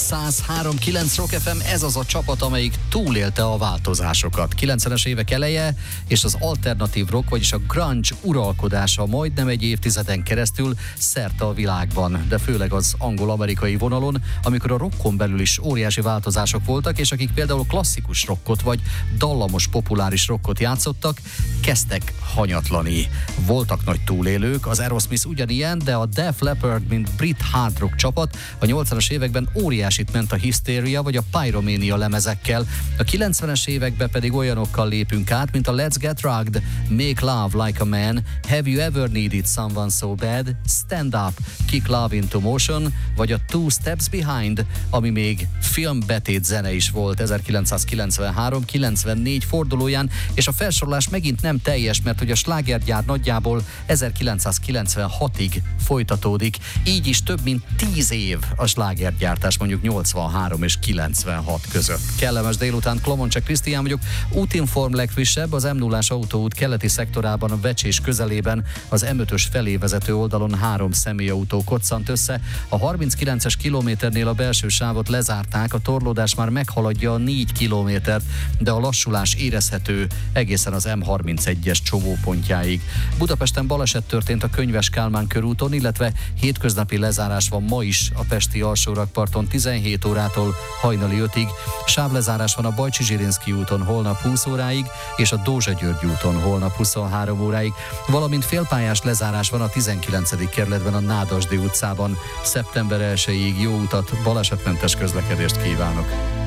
103.9 Rock FM, ez az a csapat, amelyik túlélte a változásokat. 90-es évek eleje és az alternatív rock, vagyis a grunge uralkodása majdnem egy évtizeden keresztül szerte a világban, de főleg az angol-amerikai vonalon, amikor a rockon belül is óriási változások voltak, és akik például klasszikus rockot vagy dallamos populáris rockot játszottak, kezdtek hanyatlani. Voltak nagy túlélők, az Aerosmith ugyanilyen, de a Def Leppard, mint brit hard rock csapat a 80-as években óriásit ment a Hysteria vagy a Pyromania lemezekkel, a 90-es években pedig olyanokkal lépünk át, mint a Let's Get Rugged, Make Love Like a Man, Have You Ever Needed Someone So Bad, Stand Up, Kick Love Into Motion, vagy a Two Steps Behind, ami még filmbetét zene is volt 1993-94 fordulóján, és a felsorolás megint nem teljes, mert hogy a slágergyár nagyjából 1996-ig folytatódik, így is több mint 10 év a slágergyártás, mondjuk 83 és 96 között. Kellemes délután, Klomoncek Krisztián vagyok, útinform legfrissebb, az M0-ás autóút keleti szektorában a Vecsés közelében az M5-ös felé vezető oldalon 3 személyautó koccant össze, a 39-es kilométernél a belső sávot lezárták, a torlódás már meghaladja a 4 kilométert, de a lassulás érezhető egészen az M31-es csomópontjáig. Budapesten baleset történt a Könyves Kálmán körúton, illetve hétköznapi lezárás van ma is a pesti alsórakparton 17 órától hajnali 5-ig, sávlezárás van a Bajcsi-Zsirinszky úton holnap 20 óráig, és a Dózsa-György úton holnap 23 óráig, valamint félpályás lezárás van a 19. kerületben a Nádasdy utcában. Szeptember 1-ig jó utat, balesetmentes közlekedést kívánok!